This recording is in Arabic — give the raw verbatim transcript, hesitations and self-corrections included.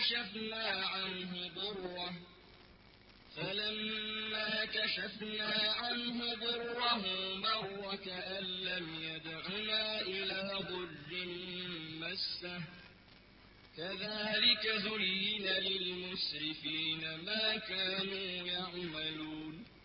كشفنا عنه ضره فلما كشفنا عنه ضره مر كأن لم يدعنا إلى ضر مسه كذلك زين للمسرفين ما كانوا يعملون